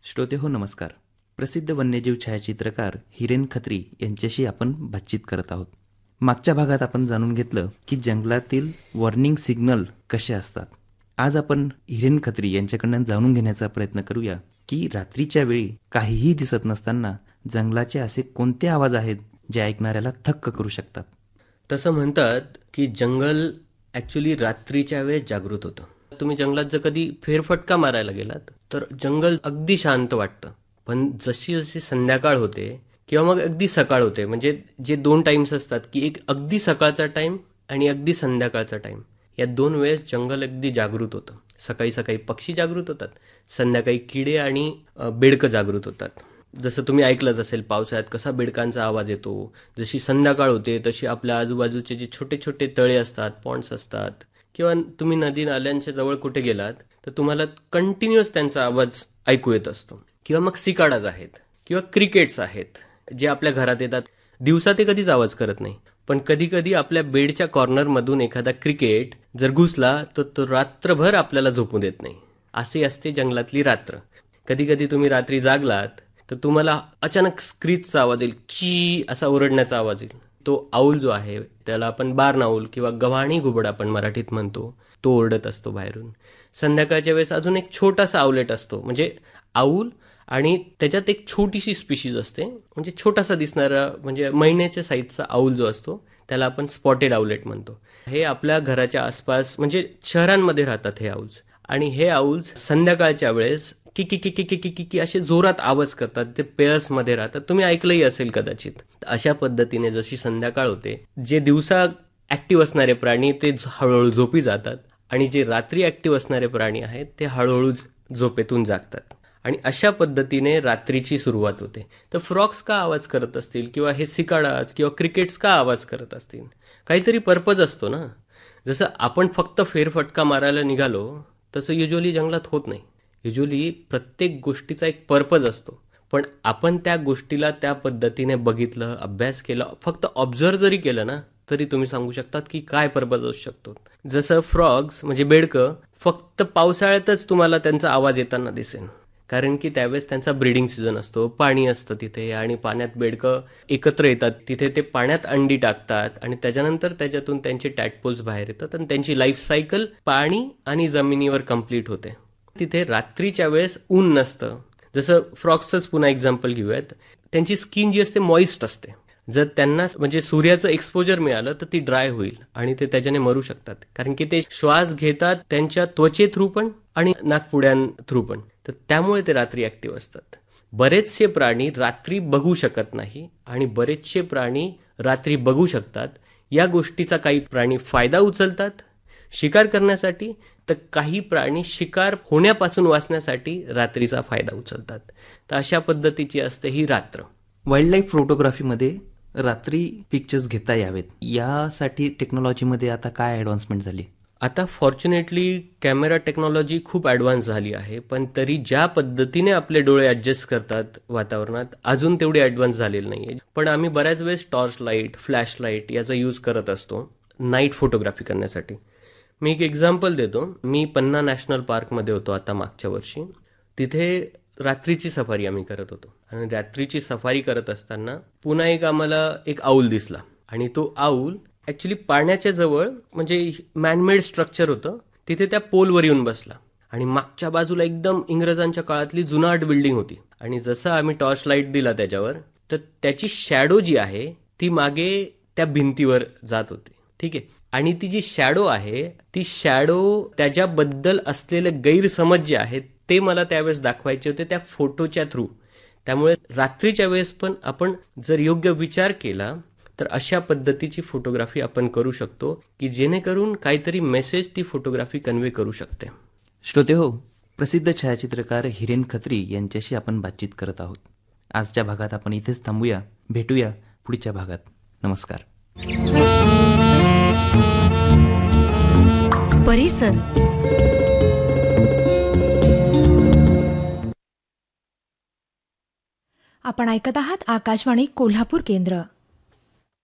श्रोते हो नमस्कार. प्रसिद्ध वन्यजीव छायाचित्रकार हिरेन खत्री यांच्याशी आपण बातचीत करत आहोत. मागच्या भागात आपण जाणून घेतलं की जंगलातील वॉर्निंग सिग्नल कसे असतात. आज आपण हिरेन खत्री यांच्याकडून जाणून घेण्याचा प्रयत्न करूया की रात्रीच्या वेळी काहीही दिसत नसताना जंगलाचे असे कोणते आवाज आहेत जे ऐकणाऱ्याला थक्क करू शकतात. तसं म्हणतात की जंगल ॲक्च्युली रात्रीच्या वेळेस जागृत होतं. तुम्ही जंगलात जर कधी फेरफटका मारायला गेलात तर जंगल अगदी शांत वाटतं. पण जशी जशी संध्याकाळ होते किंवा मग अगदी सकाळ होते, म्हणजे जे 2 टाइम्स असतात की एक अगदी सकाळचा टाईम आणि अगदी संध्याकाळचा टाईम, या 2 वेळेस जंगल अगदी जागृत होतं. सकाळी सकाळी पक्षी जागृत होतात, संध्याकाळी किडे आणि बेडकं जागृत होतात. जसं तुम्ही ऐकलंच असेल पावसाळ्यात कसा बेडकांचा आवाज येतो. जशी संध्याकाळ होते तशी आपल्या आजूबाजूचे जे छोटे छोटे तळे असतात, पॉन्ड्स असतात, किंवा तुम्ही नदी नाल्यांच्या जवळ कुठे गेलात तर तुम्हाला कंटिन्युअस त्यांचा आवाज ऐकू येत असतो. किंवा मग सिकाडाज आहेत किंवा क्रिकेट्स आहेत जे आपल्या घरात येतात. दिवसा ते कधीच आवाज करत नाही, पण कधी कधी आपल्या बेडच्या कॉर्नरमधून एखादा क्रिकेट जर घुसला तर तो रात्रभर आपल्याला झोपू देत नाही. अशी असते जंगलातली रात्र. कधी कधी तुम्ही रात्री जागलात तर तुम्हाला अचानक स्क्रीचचा आवाज येईल, ची असा ओरडण्याचा आवाज येईल. तो आऊल जो आहे त्याला आपण बार्न आऊल किंवा गव्हाणी घुबड आपण मराठीत म्हणतो, तो ओरडत असतो बाहेरून. संध्याकाळच्या वेळेस अजून एक छोटासा आउलेट असतो, म्हणजे आऊल आणि त्याच्यात एक छोटीशी स्पीशीज असते, म्हणजे छोटासा दिसणारा, म्हणजे महिन्याच्या साईजचा आऊल जो असतो त्याला आपण स्पॉटेड आउलेट म्हणतो. हे आपल्या घराच्या आसपास म्हणजे शहरांमध्ये राहतात हे आऊल्स. आणि हे आऊल्स संध्याकाळच्या वेळेस किकी किकी किकी किकी असे जोरात आवाज करतात. ते पेअर्समध्ये राहतात, तुम्ही ऐकलंही असेल कदाचित. अशा पद्धतीने जशी संध्याकाळ होते, जे दिवसा ऍक्टिव्ह असणारे प्राणी ते हळूहळू झोपी जातात आणि जे रात्री ऍक्टिव्ह असणारे प्राणी आहेत ते हळूहळू झोपेतून जागतात. आणि अशा पद्धतीने रात्रीची सुरुवात होते. तर फ्रॉक्स का आवाज करत असतील किंवा हे सिकाडाज किंवा क्रिकेट्स का आवाज करत असतील, काहीतरी पर्पज असतो ना. जसं आपण फक्त फेरफटका मारायला निघालो तसं युज्युअली जंगलात होत नाही. युज्युअली प्रत्येक गोष्टीचा एक पर्पज असतो, पण आपण त्या गोष्टीला त्या पद्धतीने बघितलं, अभ्यास केला, फक्त ऑब्झर्व जरी केलं ना तरी तुम्ही सांगू शकतात की काय पर्पज असू शकतो. जसं फ्रॉग्स म्हणजे बेडकं फक्त पावसाळ्यातच तुम्हाला त्यांचा आवाज येताना दिसेल, कारण की त्यावेळेस त्यांचा ब्रीडिंग सीझन असतो, पाणी असतं तिथे आणि पाण्यात बेडकं एकत्र येतात. तिथे ते पाण्यात अंडी टाकतात आणि त्याच्यानंतर त्याच्यातून त्यांचे टॅडपोल्स बाहेर येतात आणि त्यांची लाईफ सायकल पाणी आणि जमिनीवर कंप्लीट होते. तिथे रात्रीच्या वेळेस ऊन नसतं. जसं फ्रॉक्सचंच पुन्हा एक्झाम्पल घेऊयात, त्यांची स्किन जी असते मॉइस्ट असते. जर त्यांना म्हणजे सूर्याचं एक्सपोजर मिळालं तर ती ड्राय होईल आणि ते त्याच्याने मरू शकतात, कारण की ते श्वास घेतात त्यांच्या त्वचे थ्रू पण आणि नाकपुड्यां थ्रू पण. तर त्यामुळे ते रात्री ऍक्टिव्ह असतात. बरेचसे प्राणी रात्री बघू शकत नाही आणि बरेचसे प्राणी रात्री बघू शकतात. या गोष्टीचा काही प्राणी फायदा उचलतात शिकार करण्यासाठी, तर काही प्राणी शिकार होण्यापासून वाचण्यासाठी रात्रीचा फायदा उचलतात. तर अशा पद्धतीची असते ही रात्र. वाईल्ड लाईफ फोटोग्राफीमध्ये रात्री पिक्चर्स घेता यावेत यासाठी टेक्नॉलॉजीमध्ये आता काय ॲडव्हान्समेंट झाली? आता फॉर्च्युनेटली कॅमेरा टेक्नॉलॉजी खूप ॲडव्हान्स झाली आहे, पण तरी ज्या पद्धतीने आपले डोळे ॲडजस्ट करतात वातावरणात अजून तेवढी ॲडव्हान्स झालेली नाही आहे. पण आम्ही बऱ्याच वेळेस टॉर्च लाईट, फ्लॅश लाईट याचा यूज करत असतो नाईट फोटोग्राफी करण्यासाठी. मी एक एक्झाम्पल देतो. मी पन्ना नॅशनल पार्कमध्ये होतो आता मागच्या वर्षी. तिथे रात्रीची सफारी आम्ही करत होतो आणि रात्रीची सफारी करत असताना पुन्हा आम्हाला एक आऊल दिसला आणि तो आऊल ॲक्च्युली पाण्याच्या जवळ, म्हणजे मॅनमेड स्ट्रक्चर होतं, तिथे त्या पोलवर येऊन बसला आणि मागच्या बाजूला एकदम इंग्रजांच्या काळातली जुनाट बिल्डिंग होती. आणि जसं आम्ही टॉर्च लाईट दिला त्याच्यावर, तर त्याची शॅडो जी आहे ती मागे त्या भिंतीवर जात होती. ठीक आहे. आणि ती जी शॅडो आहे ती शॅडो त्याच्याबद्दल असलेले गैरसमज जे आहेत ते मला त्यावेळेस दाखवायचे होते त्या फोटोच्या थ्रू. त्यामुळे रात्रीच्या वेळेस पण आपण जर योग्य विचार केला तर अशा पद्धतीची फोटोग्राफी आपण करू शकतो की जेणेकरून काहीतरी मेसेज ती फोटोग्राफी कन्वे करू शकते. श्रोते हो, प्रसिद्ध छायाचित्रकार हिरेन खत्री यांच्याशी आपण बातचीत करत आहोत. आजच्या भागात आपण इथेच थांबूया. भेटूया पुढच्या भागात. नमस्कार. परिसर आपण ऐकत आहात आकाशवाणी कोल्हापूर केंद्र.